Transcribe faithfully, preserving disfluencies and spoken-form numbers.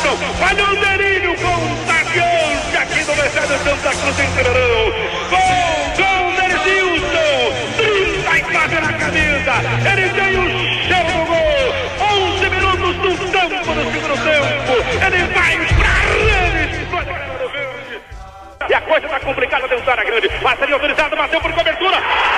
Anderson, olha o delírio contagiante aqui do Mercedes Santa Cruz em Tererão. Gol, gol Nerzilson, trinta e quatro na camisa, ele tem o cheiro do gol, onze minutos do campo no segundo tempo, ele vai pra rede, explode a grama do verde. E a coisa tá complicada dentro da área grande, passaria autorizado, bateu por cobertura.